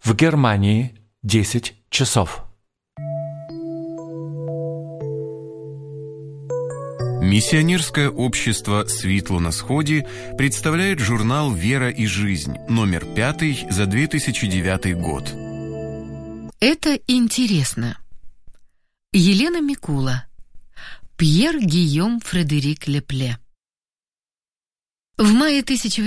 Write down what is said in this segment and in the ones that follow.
В Германии 10 часов. Миссионерское общество «Світло на Сході» представляет журнал «Вера и жизнь», номер 5 за 2009 год. Это интересно. Елена Микула. Пьер Гийом Фредерик Лепле. В мае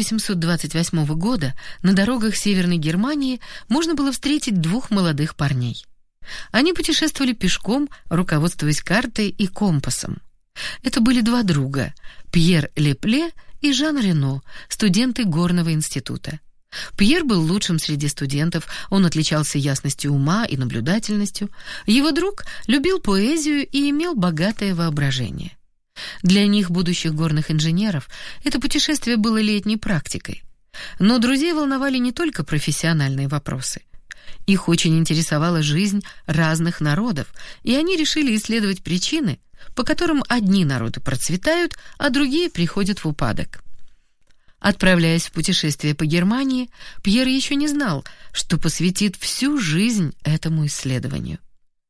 1828 года на дорогах Северной Германии можно было встретить двух молодых парней. Они путешествовали пешком, руководствуясь картой и компасом. Это были два друга – Пьер Лепле и Жан Рено, студенты горного института. Пьер был лучшим среди студентов, он отличался ясностью ума и наблюдательностью. Его друг любил поэзию и имел богатое воображение. Для них, будущих горных инженеров, это путешествие было летней практикой. Но друзей волновали не только профессиональные вопросы. Их очень интересовала жизнь разных народов, и они решили исследовать причины, по которым одни народы процветают, а другие приходят в упадок. Отправляясь в путешествие по Германии, Пьер еще не знал, что посвятит всю жизнь этому исследованию.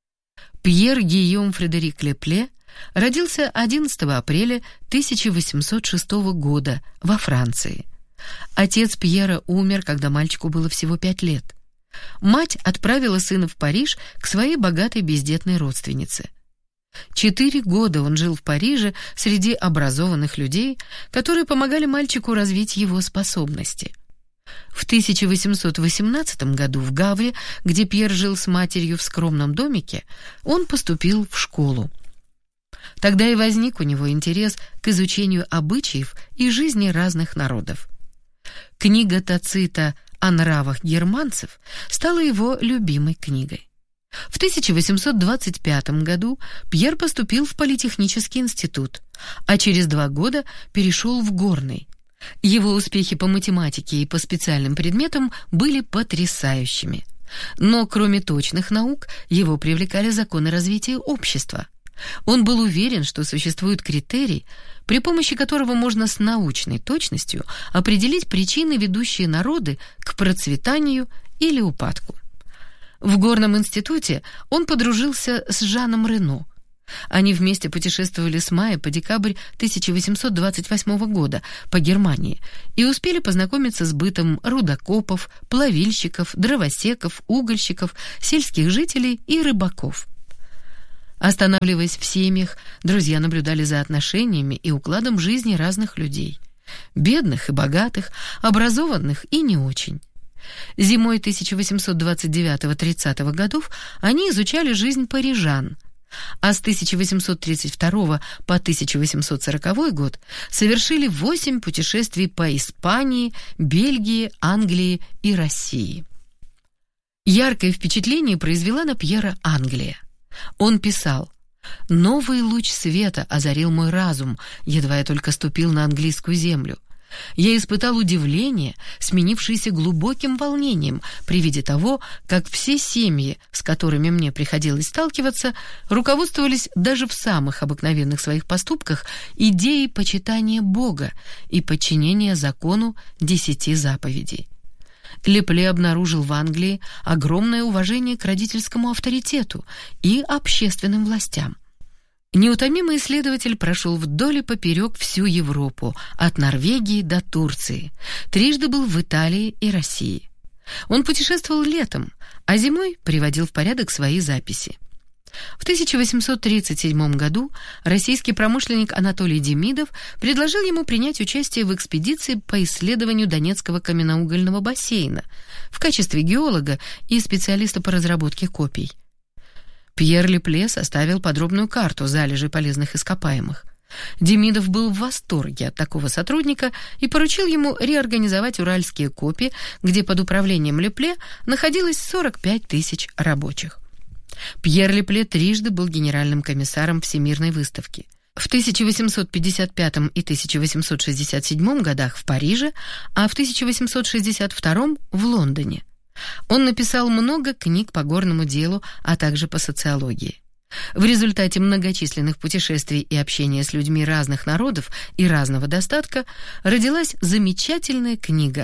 Пьер Гийом Фредерик Лепле родился 11 апреля 1806 года во Франции. Отец Пьера умер, когда мальчику было всего 5 лет. Мать отправила сына в Париж к своей богатой бездетной родственнице. 4 года он жил в Париже среди образованных людей, которые помогали мальчику развить его способности. В 1818 году в Гавре, где Пьер жил с матерью в скромном домике, он поступил в школу. Тогда и возник у него интерес к изучению обычаев и жизни разных народов. Книга Тацита о нравах германцев стала его любимой книгой. В 1825 году Пьер поступил в Политехнический институт, а через 2 года перешел в горный. Его успехи по математике и по специальным предметам были потрясающими. Но кроме точных наук, его привлекали законы развития общества. Он был уверен, что существует критерий, при помощи которого можно с научной точностью определить причины, ведущие народы к процветанию или упадку. В горном институте он подружился с Жаном Рено. Они вместе путешествовали с мая по декабрь 1828 года по Германии и успели познакомиться с бытом рудокопов, плавильщиков, дровосеков, угольщиков, сельских жителей и рыбаков. Останавливаясь в семьях, друзья наблюдали за отношениями и укладом жизни разных людей – бедных и богатых, образованных и не очень. Зимой 1829-30 годов они изучали жизнь парижан, а с 1832 по 1840 год совершили 8 путешествий по Испании, Бельгии, Англии и России. Яркое впечатление произвела на Пьера Англия. Он писал: «Новый луч света озарил мой разум, едва я только ступил на английскую землю. Я испытал удивление, сменившееся глубоким волнением при виде того, как все семьи, с которыми мне приходилось сталкиваться, руководствовались даже в самых обыкновенных своих поступках идеей почитания Бога и подчинения закону 10 заповедей». Лепле обнаружил в Англии огромное уважение к родительскому авторитету и общественным властям. Неутомимый исследователь прошел вдоль и поперек всю Европу, от Норвегии до Турции. 3 был в Италии и России. Он путешествовал летом, а зимой приводил в порядок свои записи. В 1837 году российский промышленник Анатолий Демидов предложил ему принять участие в экспедиции по исследованию Донецкого каменноугольного бассейна в качестве геолога и специалиста по разработке копий. Пьер Лепле составил подробную карту залежей полезных ископаемых. Демидов был в восторге от такого сотрудника и поручил ему реорганизовать уральские копи, где под управлением Лепле находилось 45 тысяч рабочих. Пьер Лепле 3 был генеральным комиссаром Всемирной выставки. В 1855 и 1867 годах в Париже, а в 1862 в Лондоне. Он написал много книг по горному делу, а также по социологии. В результате многочисленных путешествий и общения с людьми разных народов и разного достатка родилась замечательная книга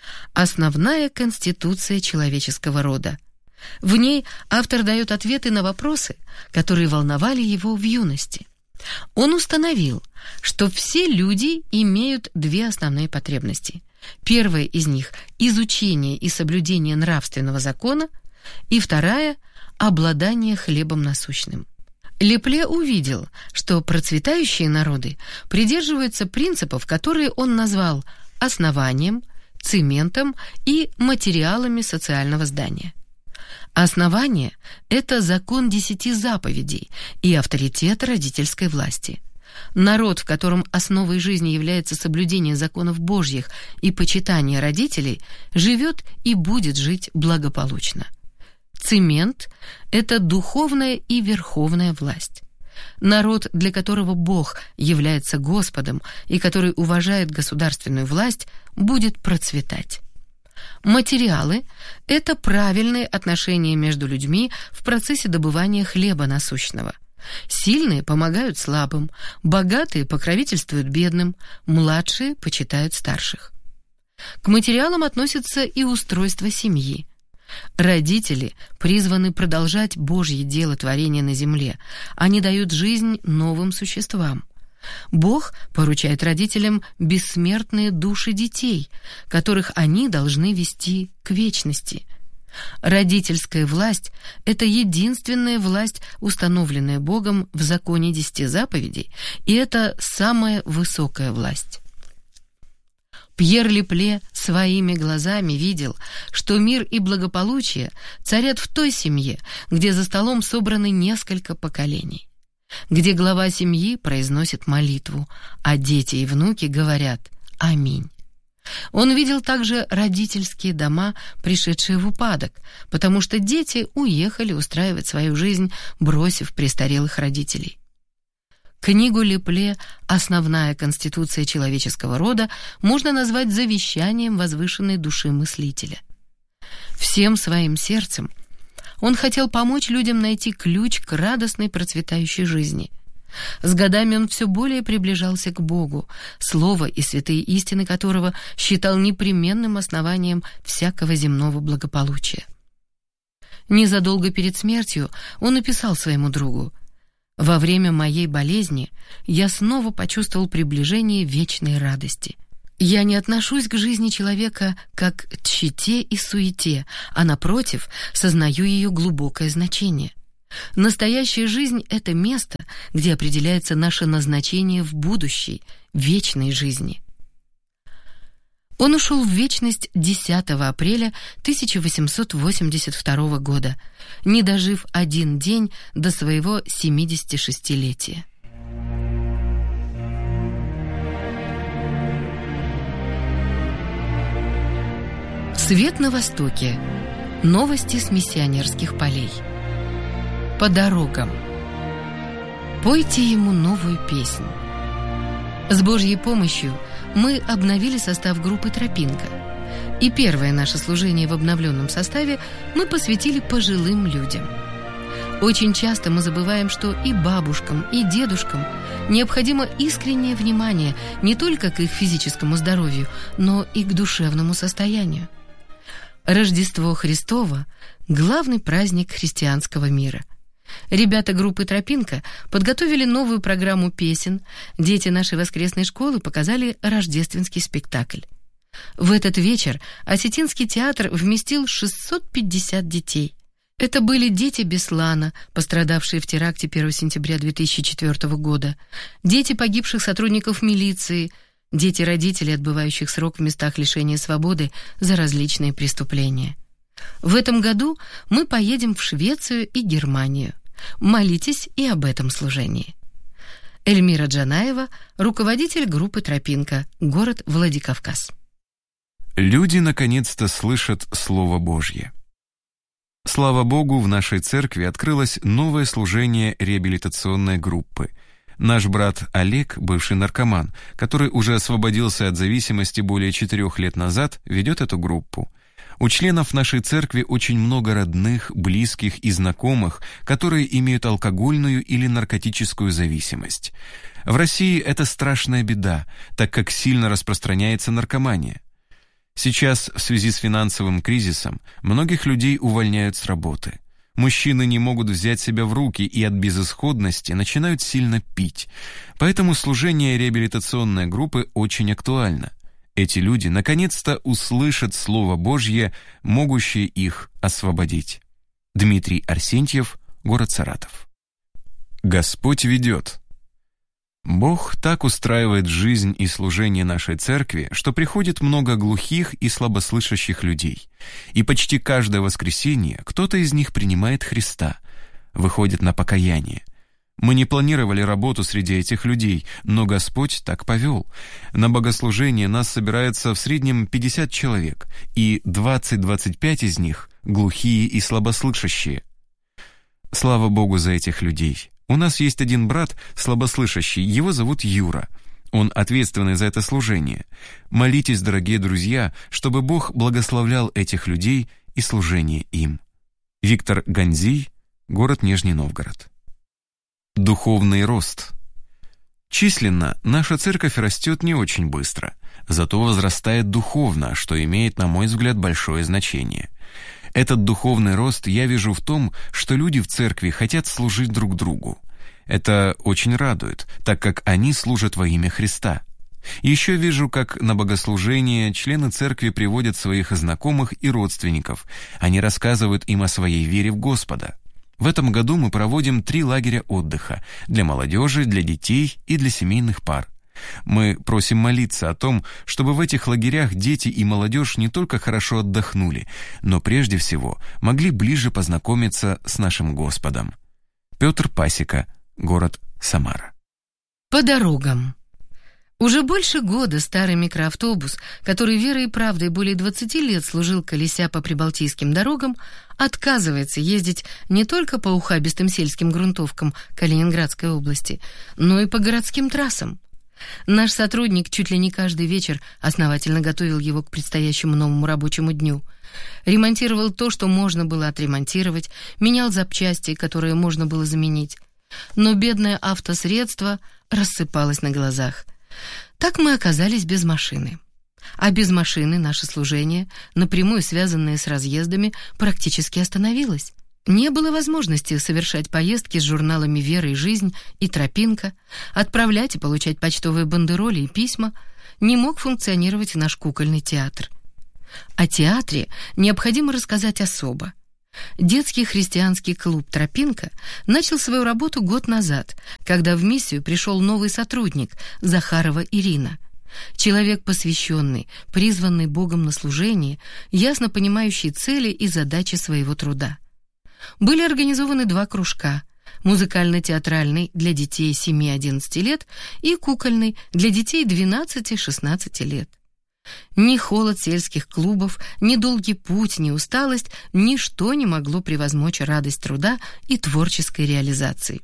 «Основная конституция человеческого рода». В ней автор дает ответы на вопросы, которые волновали его в юности. Он установил, что все люди имеют две основные потребности. Первая из них – изучение и соблюдение нравственного закона, и вторая – обладание хлебом насущным. Лепле увидел, что процветающие народы придерживаются принципов, которые он назвал основанием, цементом и материалами социального здания. Основание – это закон 10 заповедей и авторитет родительской власти. Народ, в котором основой жизни является соблюдение законов Божьих и почитание родителей, живет и будет жить благополучно. Цемент – это духовная и верховная власть. Народ, для которого Бог является Господом и который уважает государственную власть, будет процветать. Материалы – это правильные отношения между людьми в процессе добывания хлеба насущного. Сильные помогают слабым, богатые покровительствуют бедным, младшие почитают старших. К материалам относится и устройство семьи. Родители призваны продолжать Божье дело творения на земле. Они дают жизнь новым существам. Бог поручает родителям бессмертные души детей, которых они должны вести к вечности. Родительская власть – это единственная власть, установленная Богом в законе 10 заповедей, и это самая высокая власть. Пьер Лепле своими глазами видел, что мир и благополучие царят в той семье, где за столом собраны несколько поколений, где глава семьи произносит молитву, а дети и внуки говорят «Аминь». Он видел также родительские дома, пришедшие в упадок, потому что дети уехали устраивать свою жизнь, бросив престарелых родителей. Книгу Лепле «Основная конституция человеческого рода» можно назвать завещанием возвышенной души мыслителя. Всем своим сердцем он хотел помочь людям найти ключ к радостной процветающей жизни. С годами он все более приближался к Богу, слово и святые истины которого считал непременным основанием всякого земного благополучия. Незадолго перед смертью он написал своему другу: «Во время моей болезни я снова почувствовал приближение вечной радости. Я не отношусь к жизни человека как к тщете и суете, а, напротив, сознаю ее глубокое значение. Настоящая жизнь – это место, где определяется наше назначение в будущей, вечной жизни». Он ушел в вечность 10 апреля 1882 года, не дожив один день до своего 76-летия. Свет на востоке. Новости с миссионерских полей. По дорогам. Пойте ему новую песнь. С Божьей помощью мы обновили состав группы «Тропинка». И первое наше служение в обновленном составе мы посвятили пожилым людям. Очень часто мы забываем, что и бабушкам, и дедушкам необходимо искреннее внимание не только к их физическому здоровью, но и к душевному состоянию. Рождество Христово – главный праздник христианского мира. Ребята группы «Тропинка» подготовили новую программу песен, дети нашей воскресной школы показали рождественский спектакль. В этот вечер Осетинский театр вместил 650 детей. Это были дети Беслана, пострадавшие в теракте 1 сентября 2004 года, дети погибших сотрудников милиции, дети родителей, отбывающих срок в местах лишения свободы за различные преступления. В этом году мы поедем в Швецию и Германию. Молитесь и об этом служении. Эльмира Джанаева, руководитель группы «Тропинка», город Владикавказ. Люди наконец-то слышат Слово Божье. Слава Богу, в нашей церкви открылось новое служение реабилитационной группы. Наш брат Олег, бывший наркоман, который уже освободился от зависимости более 4 лет назад, ведет эту группу. У членов нашей церкви очень много родных, близких и знакомых, которые имеют алкогольную или наркотическую зависимость. В России это страшная беда, так как сильно распространяется наркомания. Сейчас в связи с финансовым кризисом многих людей увольняют с работы. Мужчины не могут взять себя в руки и от безысходности начинают сильно пить. Поэтому служение реабилитационной группы очень актуально. Эти люди наконец-то услышат Слово Божье, могущее их освободить. Дмитрий Арсентьев, город Саратов. Господь ведет. Бог так устраивает жизнь и служение нашей церкви, что приходит много глухих и слабослышащих людей. И почти каждое воскресенье кто-то из них принимает Христа, выходит на покаяние. Мы не планировали работу среди этих людей, но Господь так повел. На богослужение нас собирается в среднем 50 человек, и 20-25 из них глухие и слабослышащие. Слава Богу за этих людей. У нас есть один брат, слабослышащий, его зовут Юра. Он ответственный за это служение. Молитесь, дорогие друзья, чтобы Бог благословлял этих людей и служение им. Виктор Ганзий, город Нижний Новгород. Духовный рост. Численно наша церковь растет не очень быстро, зато возрастает духовно, что имеет, на мой взгляд, большое значение. Этот духовный рост я вижу в том, что люди в церкви хотят служить друг другу. Это очень радует, так как они служат во имя Христа. Еще вижу, как на богослужение члены церкви приводят своих знакомых и родственников. Они рассказывают им о своей вере в Господа. В этом году мы проводим 3 лагеря отдыха для молодежи, для детей и для семейных пар. Мы просим молиться о том, чтобы в этих лагерях дети и молодежь не только хорошо отдохнули, но прежде всего могли ближе познакомиться с нашим Господом. Петр Пасека, город Самара. По дорогам. Уже больше года старый микроавтобус, который верой и правдой более 20 лет служил колеся по прибалтийским дорогам, отказывается ездить не только по ухабистым сельским грунтовкам Калининградской области, но и по городским трассам. Наш сотрудник чуть ли не каждый вечер основательно готовил его к предстоящему новому рабочему дню. Ремонтировал то, что можно было отремонтировать, менял запчасти, которые можно было заменить. Но бедное автосредство рассыпалось на глазах. Так мы оказались без машины. А без машины наше служение, напрямую связанное с разъездами, практически остановилось. Не было возможности совершать поездки с журналами «Вера и жизнь» и «Тропинка», отправлять и получать почтовые бандероли и письма. Не мог функционировать наш кукольный театр. О театре необходимо рассказать особо. Детский христианский клуб «Тропинка» начал свою работу год назад, когда в миссию пришел новый сотрудник, Захарова Ирина. Человек посвященный, призванный Богом на служение, ясно понимающий цели и задачи своего труда. Были организованы 2 кружка: музыкально-театральный для детей 7-11 лет и кукольный для детей 12-16 лет. Ни холод сельских клубов, ни долгий путь, ни усталость — ничто не могло превозмочь радость труда и творческой реализации.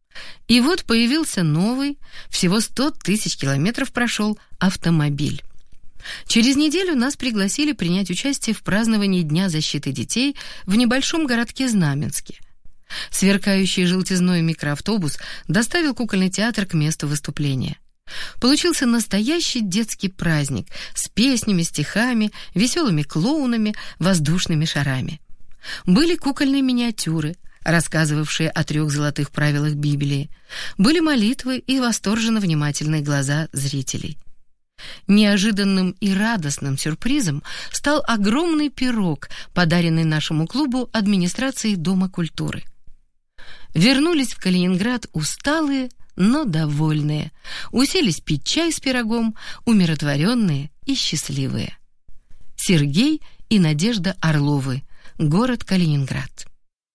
И вот появился новый, всего 100 тысяч километров прошел, автомобиль. Через неделю нас пригласили принять участие в праздновании Дня защиты детей в небольшом городке Знаменске. Сверкающий желтизной микроавтобус доставил кукольный театр к месту выступления. Получился настоящий детский праздник с песнями, стихами, веселыми клоунами, воздушными шарами. Были кукольные миниатюры, рассказывавшие о 3 золотых правилах Библии. Были молитвы и восторженно внимательные глаза зрителей. Неожиданным и радостным сюрпризом стал огромный пирог, подаренный нашему клубу администрацией Дома культуры. Вернулись в Калининград усталые, но довольные, уселись пить чай с пирогом, умиротворенные и счастливые. Сергей и Надежда Орловы, город Калининград.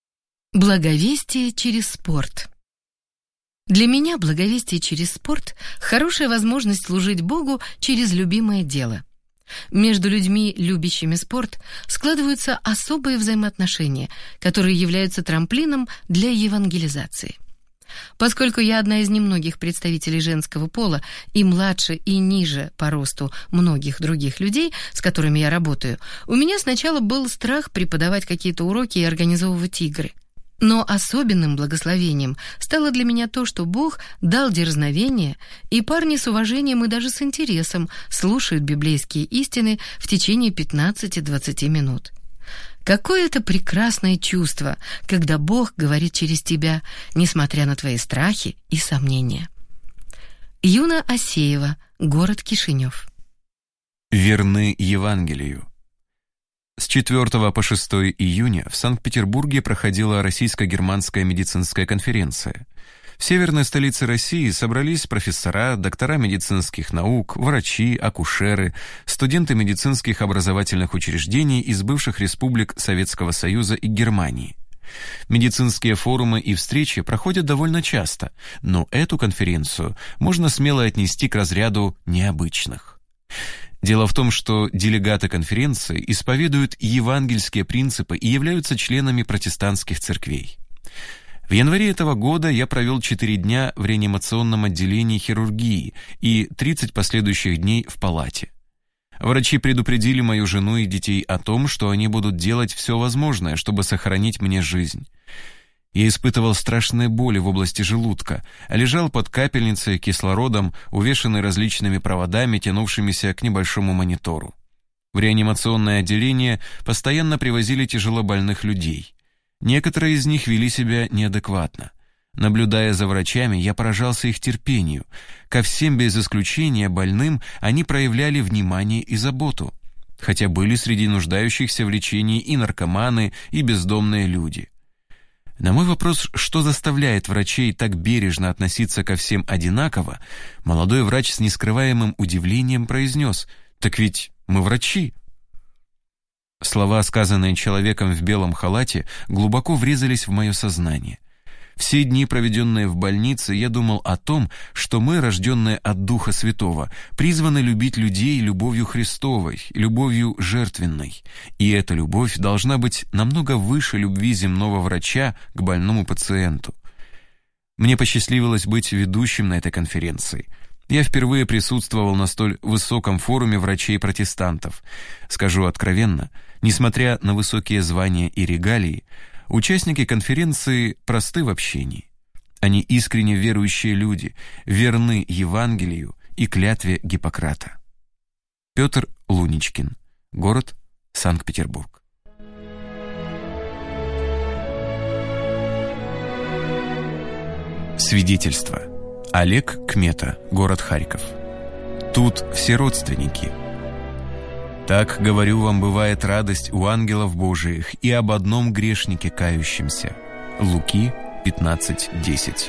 Благовестие через спорт. Для меня благовестие через спорт – хорошая возможность служить Богу через любимое дело. Между людьми, любящими спорт, складываются особые взаимоотношения, которые являются трамплином для евангелизации. Поскольку я одна из немногих представителей женского пола и младше и ниже по росту многих других людей, с которыми я работаю, у меня сначала был страх преподавать какие-то уроки и организовывать игры. Но особенным благословением стало для меня то, что Бог дал дерзновение, и парни с уважением и даже с интересом слушают библейские истины в течение 15-20 минут. Какое это прекрасное чувство, когда Бог говорит через тебя, несмотря на твои страхи и сомнения. Юна Асеева, город Кишинев. Верны Евангелию. С 4 по 6 июня в Санкт-Петербурге проходила Российско-германская медицинская конференция. В северной столице России собрались профессора, доктора медицинских наук, врачи, акушеры, студенты медицинских образовательных учреждений из бывших республик Советского Союза и Германии. Медицинские форумы и встречи проходят довольно часто, но эту конференцию можно смело отнести к разряду необычных. Дело в том, что делегаты конференции исповедуют евангельские принципы и являются членами протестантских церквей. В январе этого года я провел 4 дня в реанимационном отделении хирургии и 30 последующих дней в палате. Врачи предупредили мою жену и детей о том, что они будут делать все возможное, чтобы сохранить мне жизнь. Я испытывал страшные боли в области желудка, лежал под капельницей кислородом, увешанный различными проводами, тянувшимися к небольшому монитору. В реанимационное отделение постоянно привозили тяжелобольных людей. Некоторые из них вели себя неадекватно. Наблюдая за врачами, я поражался их терпению. Ко всем без исключения больным они проявляли внимание и заботу, хотя были среди нуждающихся в лечении и наркоманы, и бездомные люди. На мой вопрос, что заставляет врачей так бережно относиться ко всем одинаково, молодой врач с нескрываемым удивлением произнес: «Так ведь мы врачи». Слова, сказанные человеком в белом халате, глубоко врезались в мое сознание. Все дни, проведенные в больнице, я думал о том, что мы, рожденные от Духа Святого, призваны любить людей любовью Христовой, любовью жертвенной. И эта любовь должна быть намного выше любви земного врача к больному пациенту. Мне посчастливилось быть ведущим на этой конференции. Я впервые присутствовал на столь высоком форуме врачей-протестантов. Скажу откровенно, несмотря на высокие звания и регалии, участники конференции просты в общении. Они искренне верующие люди, верны Евангелию и клятве Гиппократа. Петр Луничкин, город Санкт-Петербург. Свидетельство. Олег Кмета, город Харьков. Тут все родственники. Так, говорю вам, бывает радость у ангелов Божиих и об одном грешнике кающемся. Луки 15:10.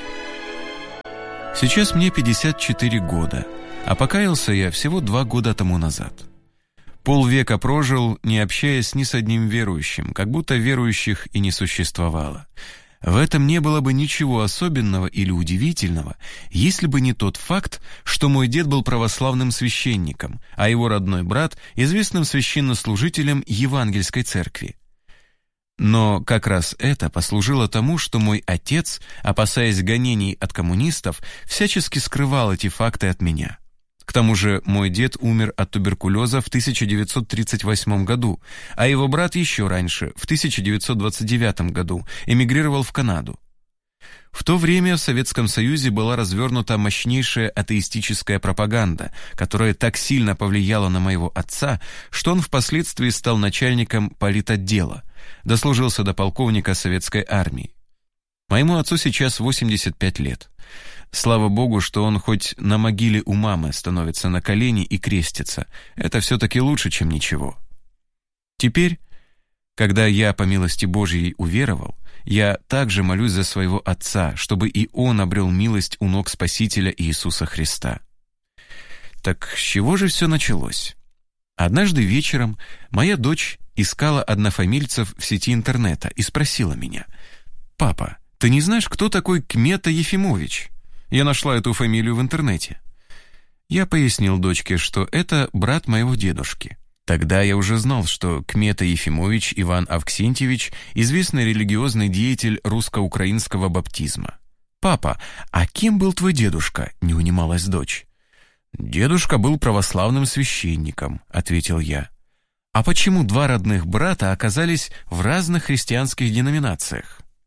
Сейчас мне 54 года, а покаялся я всего 2 года тому назад. Полвека прожил, не общаясь ни с одним верующим, как будто верующих и не существовало. В этом не было бы ничего особенного или удивительного, если бы не тот факт, что мой дед был православным священником, а его родной брат – известным священнослужителем Евангельской церкви. Но как раз это послужило тому, что мой отец, опасаясь гонений от коммунистов, всячески скрывал эти факты от меня. К тому же мой дед умер от туберкулеза в 1938 году, а его брат еще раньше, в 1929 году, эмигрировал в Канаду. В то время в Советском Союзе была развернута мощнейшая атеистическая пропаганда, которая так сильно повлияла на моего отца, что он впоследствии стал начальником политотдела, дослужился до полковника советской армии. Моему отцу сейчас 85 лет. Слава Богу, что он хоть на могиле у мамы становится на колени и крестится. Это все-таки лучше, чем ничего. Теперь, когда я, по милости Божьей, уверовал, я также молюсь за своего отца, чтобы и он обрел милость у ног Спасителя Иисуса Христа. Так с чего же все началось? Однажды вечером моя дочь искала однофамильцев в сети интернета и спросила меня: «Папа, ты не знаешь, кто такой Кмета Ефимович? Я нашла эту фамилию в интернете». Я пояснил дочке, что это брат моего дедушки. Тогда я уже знал, что Кмета Ефимович Иван Авксентьевич – известный религиозный деятель русско-украинского баптизма. «Папа, а кем был твой дедушка?» – не унималась дочь. «Дедушка был православным священником», – ответил я. «А почему 2 родных брата оказались в разных христианских деноминациях?»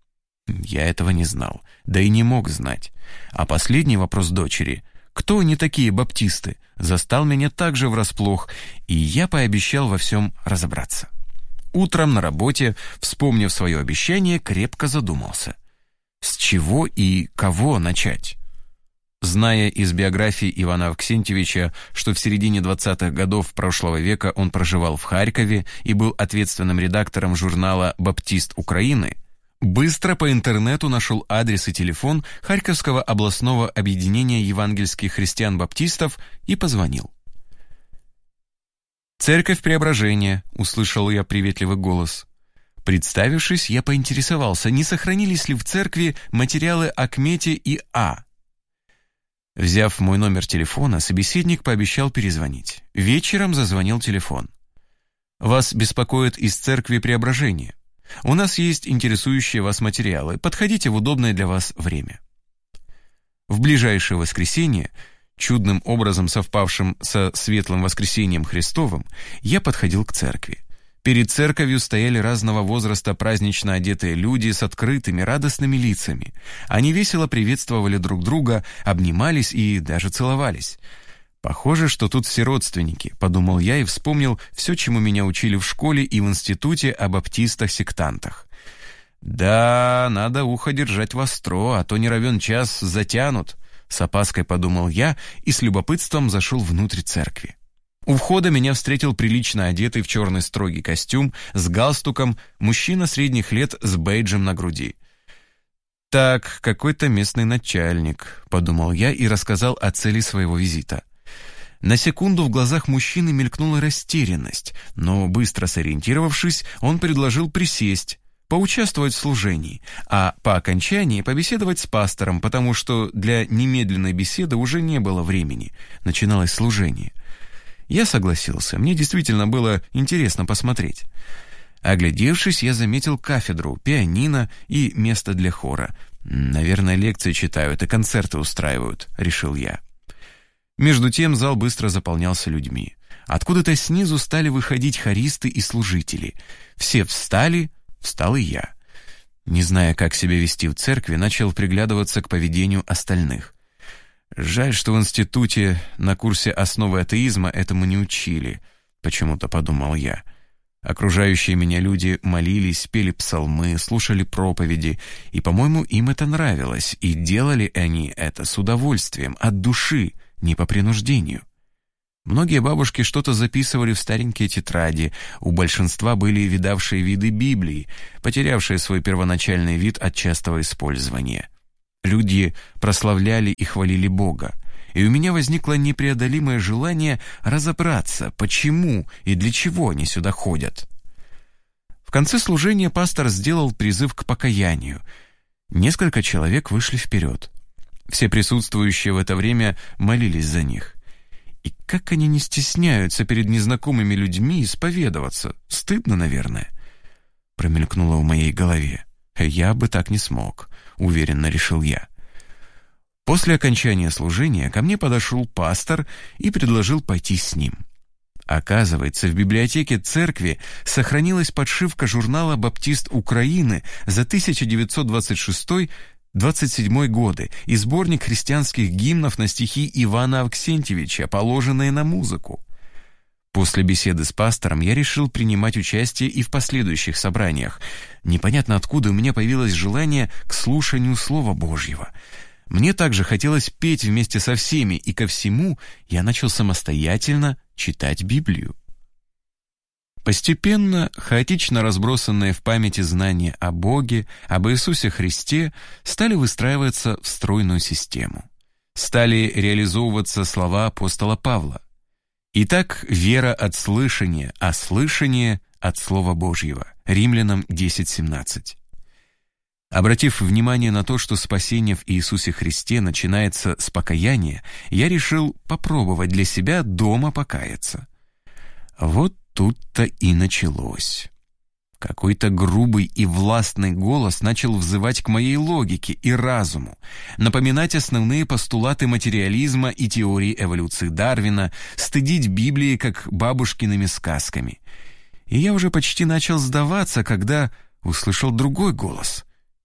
Я этого не знал, да и не мог знать. А последний вопрос дочери «Кто они такие баптисты?» застал меня также врасплох, и я пообещал во всем разобраться. Утром на работе, вспомнив свое обещание, крепко задумался. С чего и кого начать? Зная из биографии Ивана Авксентьевича, что в середине 20-х годов прошлого века он проживал в Харькове и был ответственным редактором журнала «Баптист Украины», быстро по интернету нашел адрес и телефон Харьковского областного объединения евангельских христиан-баптистов и позвонил. «Церковь Преображения», — услышал я приветливый голос. Представившись, я поинтересовался, не сохранились ли в церкви материалы о Кмете и А. Взяв мой номер телефона, собеседник пообещал перезвонить. Вечером зазвонил телефон. «Вас беспокоит из церкви Преображения. У нас есть интересующие вас материалы. Подходите в удобное для вас время». В ближайшее воскресенье, чудным образом совпавшим со Светлым Воскресением Христовым, я подходил к церкви. Перед церковью стояли разного возраста празднично одетые люди с открытыми, радостными лицами. Они весело приветствовали друг друга, обнимались и даже целовались. «Похоже, что тут все родственники», — подумал я и вспомнил все, чему меня учили в школе и в институте о баптистах-сектантах. «Да, надо ухо держать востро, а то не равен час затянут», — с опаской подумал я и с любопытством зашел внутрь церкви. У входа меня встретил прилично одетый в черный строгий костюм с галстуком мужчина средних лет с бейджем на груди. «Так, какой-то местный начальник», — подумал я и рассказал о цели своего визита. На секунду в глазах мужчины мелькнула растерянность, но, быстро сориентировавшись, он предложил присесть, поучаствовать в служении, а по окончании побеседовать с пастором, потому что для немедленной беседы уже не было времени, начиналось служение. Я согласился, мне действительно было интересно посмотреть. Оглядевшись, я заметил кафедру, пианино и место для хора. «Наверное, лекции читают и концерты устраивают», — решил я. Между тем зал быстро заполнялся людьми. Откуда-то снизу стали выходить хористы и служители. Все встали, встал и я. Не зная, как себя вести в церкви, начал приглядываться к поведению остальных. Жаль, что в институте на курсе «Основы атеизма» этому не учили, почему-то подумал я. Окружающие меня люди молились, пели псалмы, слушали проповеди, и, по-моему, им это нравилось, и делали они это с удовольствием, от души, не по принуждению. Многие бабушки что-то записывали в старенькие тетради, у большинства были видавшие виды Библии, потерявшие свой первоначальный вид от частого использования. Люди прославляли и хвалили Бога, и у меня возникло непреодолимое желание разобраться, почему и для чего они сюда ходят. В конце служения пастор сделал призыв к покаянию. Несколько человек вышли вперед. Все присутствующие в это время молились за них. И как они не стесняются перед незнакомыми людьми исповедоваться? Стыдно, наверное. Промелькнуло в моей голове. Я бы так не смог, уверенно решил я. После окончания служения ко мне подошел пастор и предложил пойти с ним. Оказывается, в библиотеке церкви сохранилась подшивка журнала «Баптист Украины» за 1926-27 годы и сборник христианских гимнов на стихи Ивана Авксентьевича, положенные на музыку. После беседы с пастором я решил принимать участие и в последующих собраниях. Непонятно откуда у меня появилось желание к слушанию Слова Божьего. Мне также хотелось петь вместе со всеми, и ко всему я начал самостоятельно читать Библию. Постепенно, хаотично разбросанные в памяти знания о Боге, об Иисусе Христе стали выстраиваться в стройную систему. Стали реализовываться слова апостола Павла. Итак, вера от слышания, а слышание от Слова Божьего. Римлянам 10:17. Обратив внимание на то, что спасение в Иисусе Христе начинается с покаяния, я решил попробовать для себя дома покаяться. Вот тут-то и началось. Какой-то грубый и властный голос начал взывать к моей логике и разуму, напоминать основные постулаты материализма и теории эволюции Дарвина, стыдить Библии как бабушкиными сказками. И я уже почти начал сдаваться, когда услышал другой голос,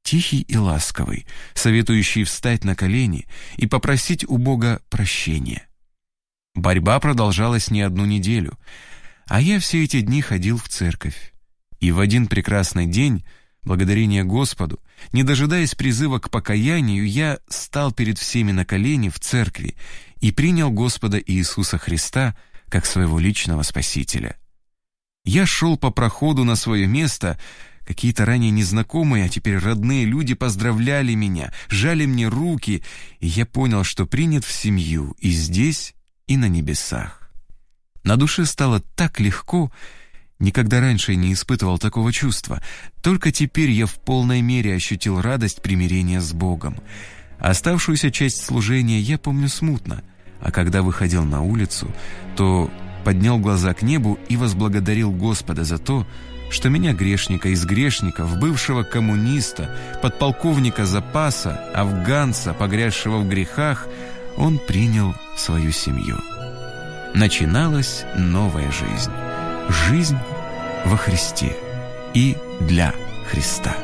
тихий и ласковый, советующий встать на колени и попросить у Бога прощения. Борьба продолжалась не одну неделю, а я все эти дни ходил в церковь. И в один прекрасный день, благодарение Господу, не дожидаясь призыва к покаянию, я стал перед всеми на колени в церкви и принял Господа Иисуса Христа как своего личного Спасителя. Я шел по проходу на свое место, какие-то ранее незнакомые, а теперь родные люди поздравляли меня, жали мне руки, и я понял, что принят в семью и здесь, и на небесах. На душе стало так легко, никогда раньше я не испытывал такого чувства. Только теперь я в полной мере ощутил радость примирения с Богом. Оставшуюся часть служения я помню смутно, а когда выходил на улицу, то поднял глаза к небу и возблагодарил Господа за то, что меня, грешника из грешников, бывшего коммуниста, подполковника запаса, афганца, погрязшего в грехах, Он принял в свою семью. Начиналась новая жизнь. Жизнь во Христе и для Христа.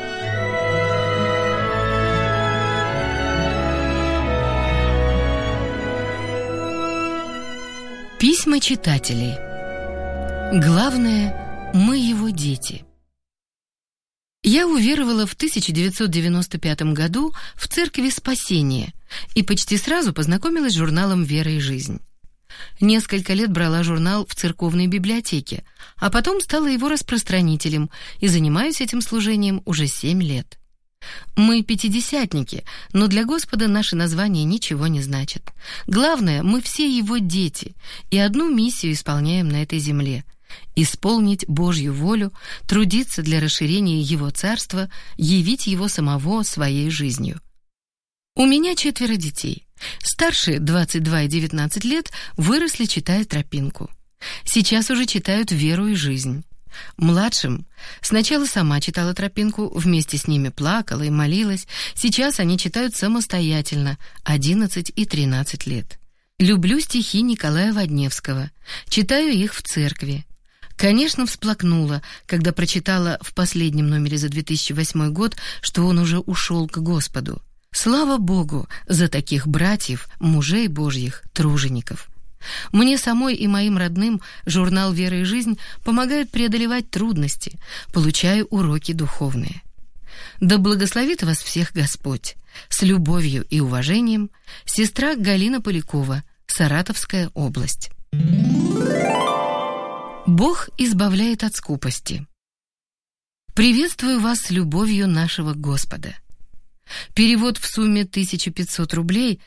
Письма читателей. Главное, мы его дети. Я уверовала в 1995 году в Церкви Спасения и почти сразу познакомилась с журналом «Вера и жизнь». Несколько лет брала журнал в церковной библиотеке, а потом стала его распространителем и занимаюсь этим служением уже 7 лет. Мы пятидесятники, но для Господа наше название ничего не значит. Главное, мы все Его дети, и одну миссию исполняем на этой земле — исполнить Божью волю, трудиться для расширения Его Царства, явить Его самого своей жизнью. У меня 4 детей. Старшие, 22 и 19 лет, выросли, читая «Тропинку». Сейчас уже читают «Веру и жизнь». Младшим сначала сама читала «Тропинку», вместе с ними плакала и молилась. Сейчас они читают самостоятельно, 11 и 13 лет. Люблю стихи Николая Водневского, читаю их в церкви. Конечно, всплакнула, когда прочитала в последнем номере за 2008 год, что он уже ушел к Господу. Слава Богу за таких братьев, мужей Божьих, тружеников. Мне самой и моим родным журнал «Вера и жизнь» помогает преодолевать трудности, получаю уроки духовные. Да благословит вас всех Господь. С любовью и уважением, сестра Галина Полякова, Саратовская область. Бог избавляет от скупости. Приветствую вас с любовью нашего Господа. Перевод в сумме 1500 рублей